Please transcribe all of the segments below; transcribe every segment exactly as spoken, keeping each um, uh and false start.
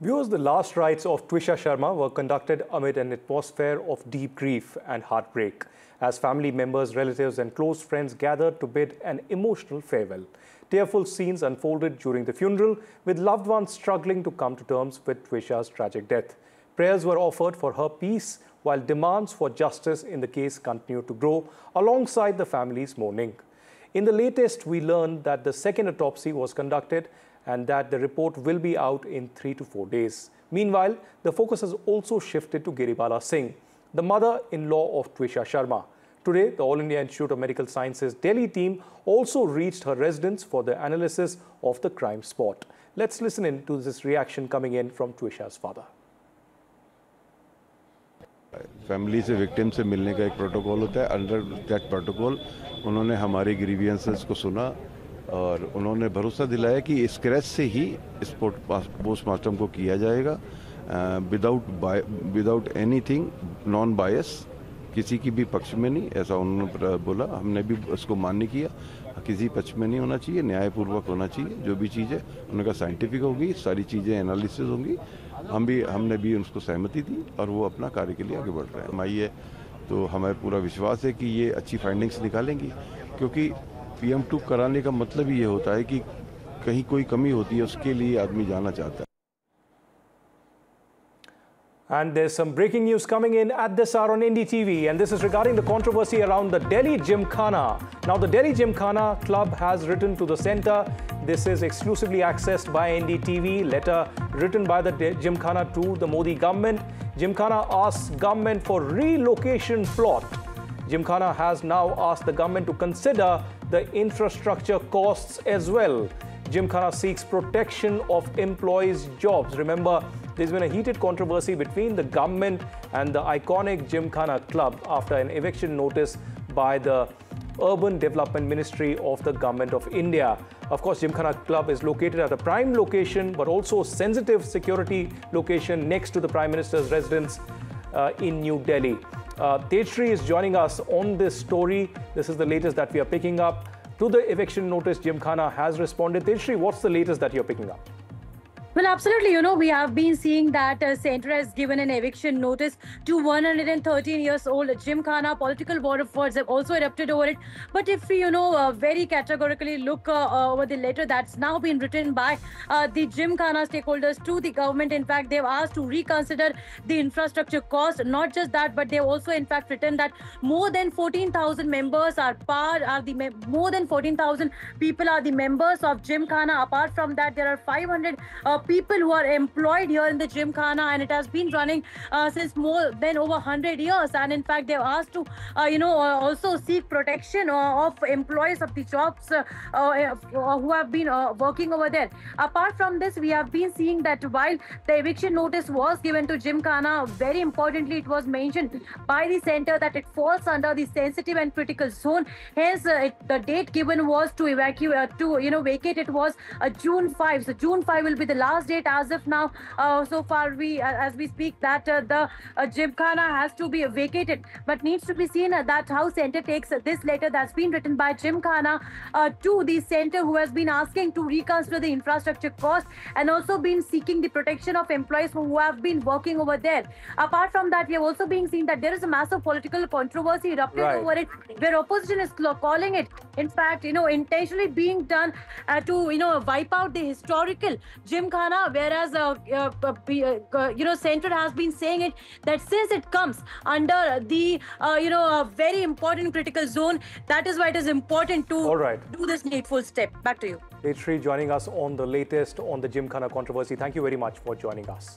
Viewers, the last rites of Twisha Sharma were conducted amid an atmosphere of deep grief and heartbreak, as family members, relatives and close friends gathered to bid an emotional farewell. Tearful scenes unfolded during the funeral, with loved ones struggling to come to terms with Twisha's tragic death. Prayers were offered for her peace, while demands for justice in the case continued to grow alongside the family's mourning. In the latest, we learned that the second autopsy was conducted and that the report will be out in three to four days. Meanwhile, the focus has also shifted to Giribala Singh, the mother-in-law of Twisha Sharma. Today, the All India Institute of Medical Sciences Delhi team also reached her residence for the analysis of the crime spot. Let's listen in to this reaction coming in from Twisha's father. Family से victim से मिलने का एक protocol होता है. Under that protocol उन्होंने हमारी grievances को सुना और उन्होंने भरोसा दिलाया कि इस क्रैश से ही इस पोस्टमार्टम को किया जाएगा विदाउट विदाउट एनीथिंग, नॉन बायस, किसी की भी पक्ष में नहीं, ऐसा उन्होंने बोला. हमने भी उसको मान्य किया, किसी पक्ष में नहीं होना चाहिए, न्यायपूर्वक होना चाहिए. जो भी चीज़ है उन्होंने कहा साइंटिफिक होगी, सारी चीज़ें एनालिसिस होंगी. हम भी हमने भी उसको सहमति दी और वो अपना कार्य के लिए आगे बढ़ रहे हैं. माई है तो हमें पूरा विश्वास है कि ये अच्छी फाइंडिंग्स निकालेंगी, क्योंकि पी एम टू कराने का मतलब ही ये होता है कि कहीं कोई कमी होती है, उसके लिए आदमी जाना चाहता है. And there's some breaking news coming in at this hour on N D T V, and this is regarding the controversy around the Delhi Gymkhana. Now, the Delhi Gymkhana Club has written to the centre. This is exclusively accessed by N D T V. Letter written by the Gymkhana to the Modi government. Gymkhana asks government for relocation plot. Gymkhana has now asked the government to consider the infrastructure costs as well. Gymkhana seeks protection of employees' jobs. Remember, there's been a heated controversy between the government and the iconic Gymkhana Club after an eviction notice by the Urban Development Ministry of the Government of India. Of course, Gymkhana Club is located at a prime location, but also sensitive security location next to the Prime Minister's residence uh, in New Delhi. Uh, Tejshri is joining us on this story. This is the latest that we are picking up. To the eviction notice, Gymkhana has responded. Tejshri, what's the latest that you're picking up? Well, absolutely. You know, we have been seeing that uh, Centre has given an eviction notice to one hundred thirteen years old Gymkhana. Political war of words have also erupted over it. But if we, you know, uh, very categorically look uh, uh, over the letter that's now been written by uh, the Gymkhana stakeholders to the government, in fact, they've asked to reconsider the infrastructure cost. Not just that, but they've also, in fact, written that more than fourteen thousand members are part, are the more than fourteen thousand people are the members of Gymkhana. Apart from that, there are five hundred uh, people who are employed here in the Gymkhana, and it has been running uh, since more than over one hundred years. And in fact, they've asked to, uh, you know, uh, also seek protection uh, of employees of the shops uh, uh, who have been uh, working over there. Apart from this, we have been seeing that while the eviction notice was given to Gymkhana, very importantly, it was mentioned by the centre that it falls under the sensitive and critical zone. Hence, uh, it, the date given was to evacuate, uh, to, you know, vacate. It was uh, June fifth. So June fifth will be the last date as of now. Uh, so far, we uh, as we speak, that uh, the uh, Gymkhana has to be vacated, but needs to be seen uh, that how centre takes uh, this letter that's been written by Gymkhana uh, to the centre, who has been asking to reconsider the infrastructure cost and also been seeking the protection of employees who have been working over there. Apart from that, we have also been seeing that there is a massive political controversy erupted right. over it, where opposition is calling it, in fact, you know, intentionally being done uh, to, you know, wipe out the historical Gymkhana. Whereas, uh, uh, uh, you know, Centre has been saying it that since it comes under the, uh, you know, a very important critical zone, that is why it is important to All right. do this needful step. Back to you. Tejshri joining us on the latest on the Gymkhana controversy. Thank you very much for joining us.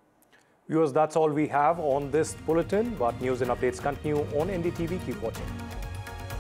Viewers, that's all we have on this bulletin, but news and updates continue on N D T V. Keep watching.